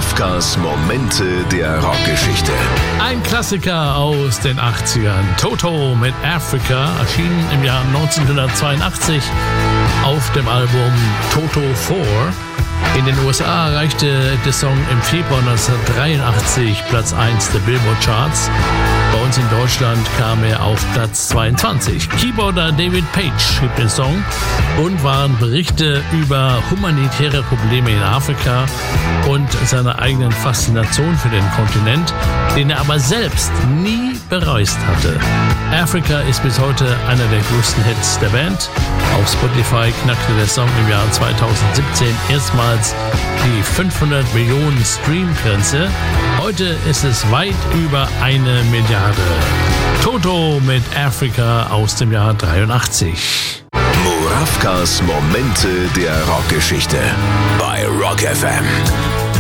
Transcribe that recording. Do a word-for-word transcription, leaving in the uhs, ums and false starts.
Murawkas Momente der Rockgeschichte. Ein Klassiker aus den achtzigern. Toto mit Africa erschien im Jahr neunzehnhundertzweiundachtzig auf dem Album Toto vier. In den U S A erreichte der Song im Februar neunzehnhundertdreiundachtzig Platz eins der Billboard-Charts. Bei uns in Deutschland kam er auf Platz zweiundzwanzig. Keyboarder David Page schrieb den Song und waren Berichte über humanitäre Probleme in Afrika und seine eigenen Faszination für den Kontinent, den er aber selbst nie bereust hatte. Africa ist bis heute einer der größten Hits der Band. Auf Spotify knackte der Song im Jahr zweitausendsiebzehn erstmals die fünfhundert Millionen Stream-Grenze. Heute ist es weit über eine Milliarde. Toto mit Africa aus dem Jahr dreiundachtzig. Murawkas Momente der Rockgeschichte bei Rock F M.